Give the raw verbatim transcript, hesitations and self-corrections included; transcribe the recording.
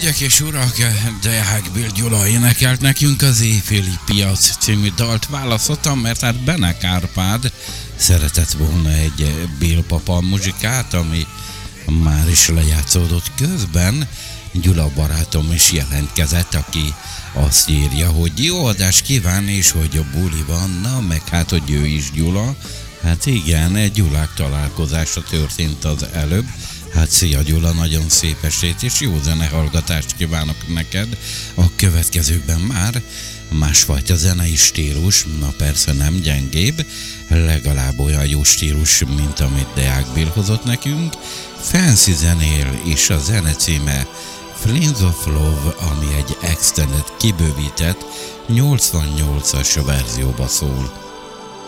Hölgyek és urak, Deák Bill Gyula énekelt nekünk az Éjféli Piac című dalt választottam, mert hát Benek Árpád szeretett volna egy Bill papa muzsikát, ami már is lejátszódott közben. Gyula barátom is jelentkezett, aki azt írja, hogy jó adást kíván, és hogy a buli van, na meg hát, hogy ő is Gyula. Hát igen, egy Gyulák találkozása történt az előbb. Hát szia Gyula, nagyon szép estét és jó zenehallgatást kívánok neked. A következőkben már másfajta zenei stílus, na persze nem gyengébb, legalább olyan jó stílus, mint amit Deák Bill hozott nekünk. Fancy zenél, és a zene címe Flames of Love, ami egy extended, kibővített nyolcvannyolcas verzióba szól.